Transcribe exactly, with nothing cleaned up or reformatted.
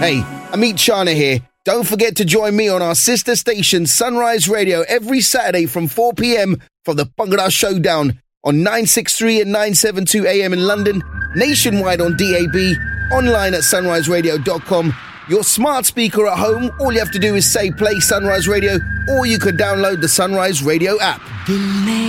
Hey, Amit Chana here. Don't forget to join me on our sister station, Sunrise Radio, every Saturday from four p.m. for the Bhangra Showdown on nine sixty-three and nine seventy-two A M in London, nationwide on D A B, online at sunrise radio dot com. Your smart speaker at home, all you have to do is say play Sunrise Radio, or you could download the Sunrise Radio app.